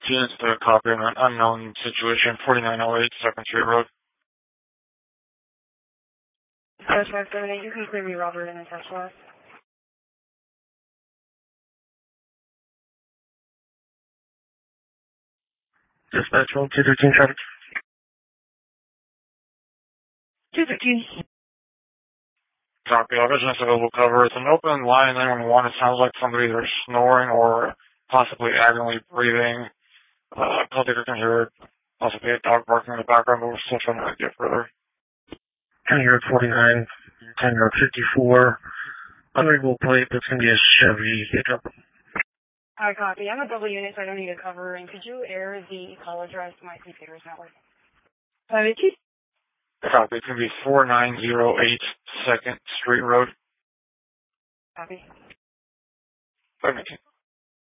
Units to copy on an unknown situation, 4908 2nd Street Road. Dispatch 578, you can clear me, Robert, and attach last. Dispatch 213 traffic. 213. Copy. All business available cover. It's an open line 911. It sounds like somebody either snoring or possibly agony breathing. Call taker can hear possibly a dog barking in the background, but we're still trying to get further. 10-yard 49, 10-yard 54. Unreadable plate, that's going to be a Chevy pickup. Alright, copy. I'm a double unit, so I don't need a cover. And could you air the call address? My computer's not working. 582? Copy. It's going to be 4908 2nd Street Road. Copy. 519.